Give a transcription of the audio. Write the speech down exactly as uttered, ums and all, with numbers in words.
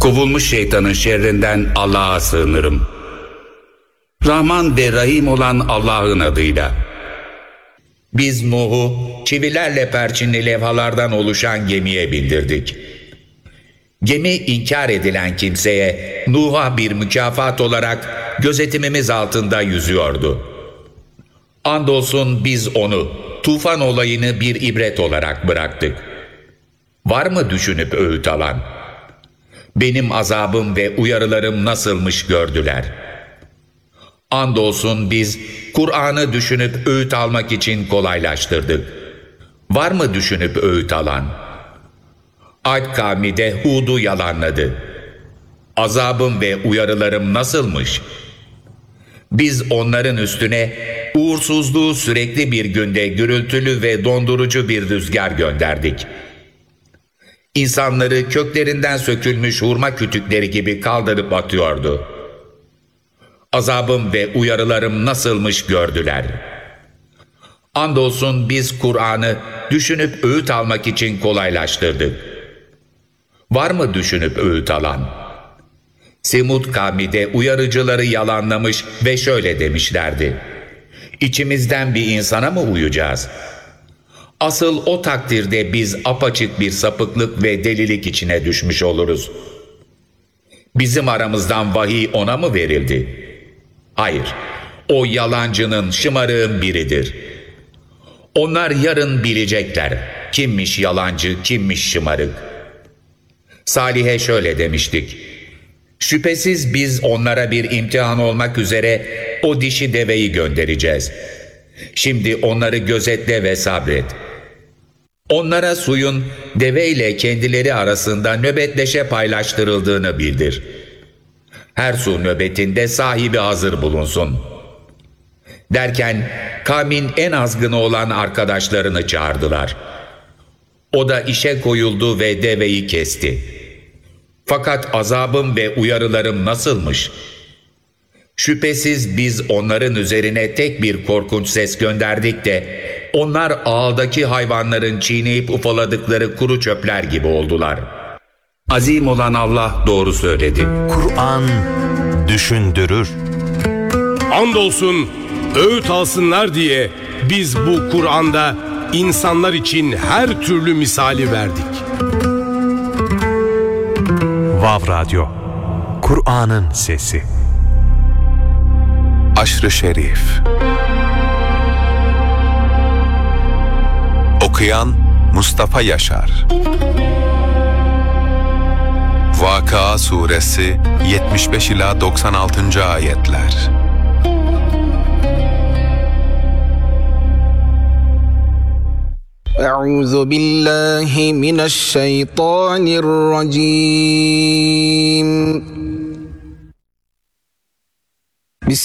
Kovulmuş şeytanın şerrinden Allah'a sığınırım. Rahman ve Rahim olan Allah'ın adıyla. Biz Nuh'u çivilerle perçinli levhalardan oluşan gemiye bindirdik. Gemi inkar edilen kimseye Nuh'a bir mükafat olarak gözetimimiz altında yüzüyordu. Andolsun biz onu, tufan olayını bir ibret olarak bıraktık. Var mı düşünüp öğüt alan? Benim azabım ve uyarılarım nasılmış gördüler. Andolsun biz Kur'an'ı düşünüp öğüt almak için kolaylaştırdık. Var mı düşünüp öğüt alan? Ad kavmi de Hud'u yalanladı. Azabım ve uyarılarım nasılmış? Biz onların üstüne uğursuzluğu sürekli bir günde gürültülü ve dondurucu bir rüzgar gönderdik. İnsanları köklerinden sökülmüş hurma kütükleri gibi kaldırıp atıyordu. Azabım ve uyarılarım nasılmış gördüler. Andolsun biz Kur'an'ı düşünüp öğüt almak için kolaylaştırdık. Var mı düşünüp öğüt alan? Semud kavmi de uyarıcıları yalanlamış ve şöyle demişlerdi: İçimizden bir insana mı uyacağız? Asıl o takdirde biz apaçık bir sapıklık ve delilik içine düşmüş oluruz. Bizim aramızdan vahiy ona mı verildi? Hayır, o yalancının, şımarığın biridir. Onlar yarın bilecekler kimmiş yalancı, kimmiş şımarık. Salih'e şöyle demiştik: Şüphesiz biz onlara bir imtihan olmak üzere o dişi deveyi göndereceğiz. Şimdi onları gözetle ve sabret. Onlara suyun deve ile kendileri arasında nöbetleşe paylaştırıldığını bildir. Her su nöbetinde sahibi hazır bulunsun. Derken kavmin en azgını olan arkadaşlarını çağırdılar. O da işe koyuldu ve deveyi kesti. Fakat azabım ve uyarılarım nasılmış? Şüphesiz biz onların üzerine tek bir korkunç ses gönderdik de onlar ağıldaki hayvanların çiğneyip ufaladıkları kuru çöpler gibi oldular. Azim olan Allah doğru söyledi. Kur'an düşündürür. Andolsun öğüt alsınlar diye biz bu Kur'an'da insanlar için her türlü misali verdik. Vav Radyo, Kur'an'ın sesi. Aşr-ı Şerif. Okuyan Mustafa Yaşar. Vakıa Suresi yetmiş beş ila doksan altıncı ayetler. Euzu billahi mineşşeytanirracim.